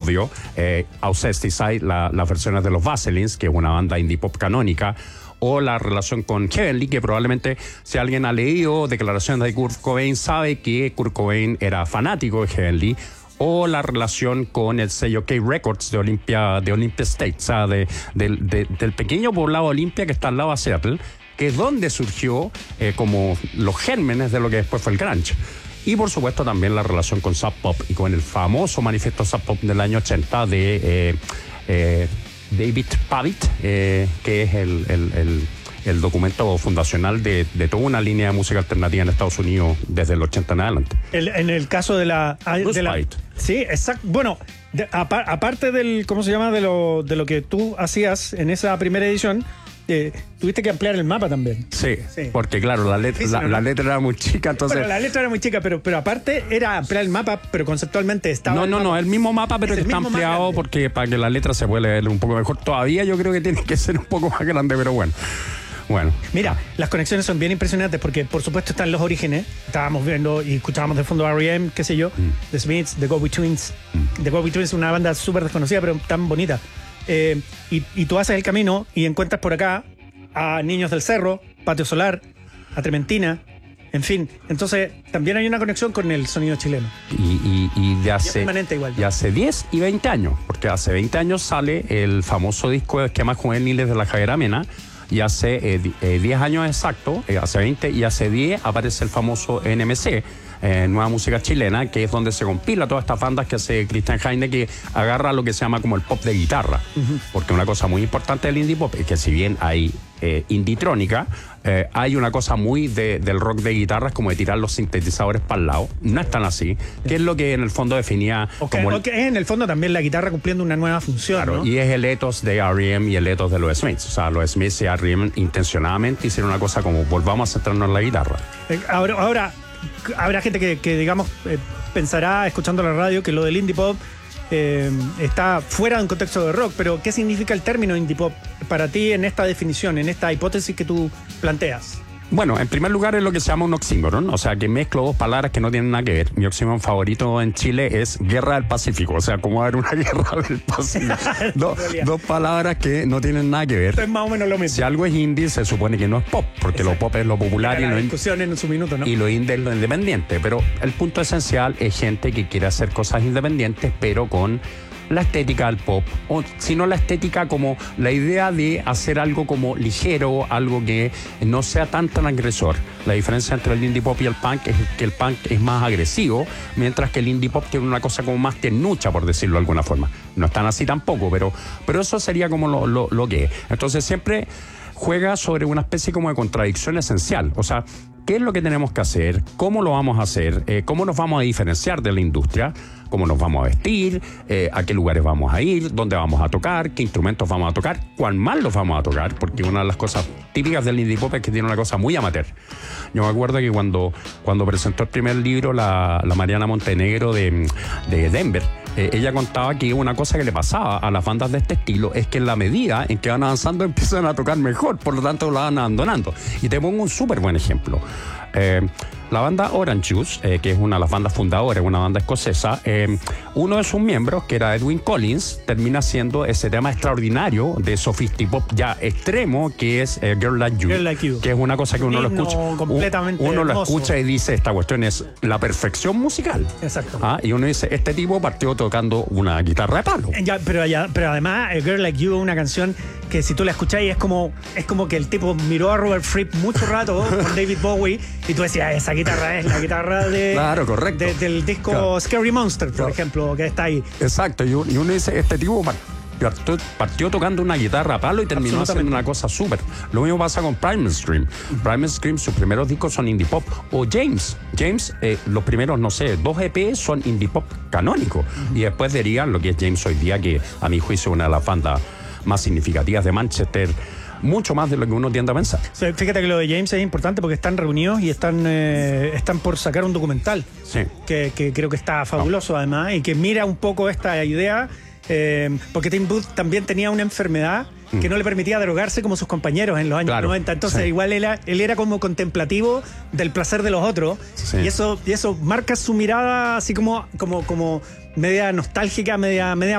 obvio. Aucesticide, las versiones de los Vaselines, que es una banda indie pop canónica, o la relación con Heavenly, que probablemente si alguien ha leído declaraciones de Kurt Cobain sabe que Kurt Cobain era fanático de Heavenly, o la relación con el sello K-Records de Olympia State, o sea, del pequeño poblado Olympia que está al lado de Seattle, que es donde surgió como los gérmenes de lo que después fue el grunge. Y por supuesto también la relación con Sub Pop y con el famoso manifiesto Sub Pop del año 80 de David Pavitt, que es el documento fundacional de toda una línea de música alternativa en Estados Unidos desde el 80 en adelante. En el caso de la... Sí, exacto. Bueno, aparte del, ¿cómo se llama? De lo que tú hacías en esa primera edición, tuviste que ampliar el mapa también. Sí, porque claro, la letra era muy chica, entonces... Bueno, la letra era muy chica, pero aparte era ampliar el mapa, pero conceptualmente estaba... No, el mismo mapa, pero que está ampliado porque para que la letra se pueda leer un poco mejor. Todavía yo creo que tiene que ser un poco más grande, pero bueno. Mira, las conexiones son bien impresionantes porque por supuesto están los orígenes. Estábamos viendo y escuchábamos de fondo R.E.M., qué sé yo, The Smiths, The Go-Betweens. The Go-Betweens es una banda súper desconocida pero tan bonita. Y tú haces el camino y encuentras por acá a Niños del Cerro, Patio Solar, a Trementina, en fin. Entonces también hay una conexión con el sonido chileno. Y de hace 10 y 20 años, porque hace 20 años sale el famoso disco de Esquemas Juveniles de la Javiera Mena. Y hace 10 años exacto, hace 20 y hace 10 aparece el famoso NMC, Nueva Música Chilena, que es donde se compila todas estas bandas que hace Christian Heine, que agarra lo que se llama como el pop de guitarra. Porque una cosa muy importante del indie pop es que si bien hay indie-trónica, hay una cosa muy del rock de guitarras, como de tirar los sintetizadores para el lado. No es tan así, que es lo que en el fondo definía como en el fondo también la guitarra cumpliendo una nueva función, claro, ¿no? Y es el ethos de R.E.M. y el ethos de los Smiths. O sea, los Smiths y R.E.M. intencionadamente hicieron una cosa como volvamos a centrarnos en la guitarra. Ahora habrá gente que digamos, pensará escuchando la radio que lo del indie pop está fuera de un contexto de rock, pero ¿qué significa el término indie pop para ti en esta definición, en esta hipótesis que tú planteas? Bueno, en primer lugar es lo que se llama un oxímoron, o sea que mezclo dos palabras que no tienen nada que ver. Mi oxímoron favorito en Chile es Guerra del Pacífico, o sea, como haber una guerra del Pacífico. Dos palabras que no tienen nada que ver. Esto es más o menos lo mismo. Si algo es indie, se supone que no es pop, porque lo pop es lo popular y la discusión en su minuto, ¿no? Y lo indie es lo independiente. Pero el punto esencial es gente que quiere hacer cosas independientes, pero con la estética del pop, o si no la estética como la idea de hacer algo como ligero, algo que no sea tan agresor. La diferencia entre el indie pop y el punk es que el punk es más agresivo, mientras que el indie pop tiene una cosa como más ternucha, por decirlo de alguna forma. No es tan así tampoco, pero eso sería como lo que es. Entonces siempre juega sobre una especie como de contradicción esencial. O sea, ¿qué es lo que tenemos que hacer? ¿Cómo lo vamos a hacer? ¿Cómo nos vamos a diferenciar de la industria? ¿Cómo nos vamos a vestir? ¿A qué lugares vamos a ir? ¿Dónde vamos a tocar? ¿Qué instrumentos vamos a tocar? ¿Cuán mal los vamos a tocar? Porque una de las cosas típicas del indie pop es que tiene una cosa muy amateur. Yo me acuerdo que cuando presentó el primer libro la Mariana Montenegro de Denver, ella contaba que una cosa que le pasaba a las bandas de este estilo es que en la medida en que van avanzando empiezan a tocar mejor, por lo tanto la van abandonando. Y te pongo un súper buen ejemplo. La banda Orange Juice, que es una de las bandas fundadoras, una banda escocesa, uno de sus miembros, que era Edwin Collins, termina haciendo ese tema extraordinario de softipop ya extremo, que es Girl Like You, que es una cosa que uno lo escucha, uno lo escucha y dice, esta cuestión es la perfección musical. Exacto. Y uno dice, este tipo partió tocando una guitarra de palo. Pero además, Girl Like You es una canción que si tú la escucháis es como que el tipo miró a Robert Fripp mucho rato con David Bowie y tú decías, esa guitarra es la guitarra claro, correcto. del disco claro. Scary Monster, por ejemplo, que está ahí. Exacto, y uno dice, este tipo partió tocando una guitarra a palo y terminó haciendo una cosa súper. Lo mismo pasa con Primal Scream. Primal Scream, sus primeros discos son indie pop. O James, los primeros, no sé, 2 EP son indie pop canónicos. Y después dirían lo que es James hoy día, que a mi juicio es una de las bandas más significativas de Manchester, mucho más de lo que uno tiende a pensar. Sí, fíjate que lo de James es importante porque están reunidos y están por sacar un documental, sí, que creo que está fabuloso además, y que mira un poco esta idea, porque Tim Booth también tenía una enfermedad que no le permitía drogarse como sus compañeros en los años 90. Entonces igual él era como contemplativo del placer de los otros, y eso marca su mirada así como media nostálgica, media